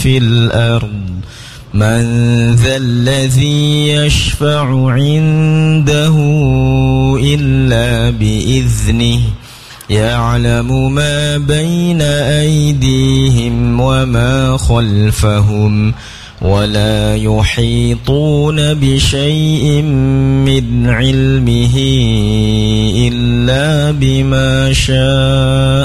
في الأرض من ذا الذي يشفع عنده إلا بإذنه يعلم ما بين أيديهم وما خلفهم ولا يحيطون بشيء من علمه إلا بما شاء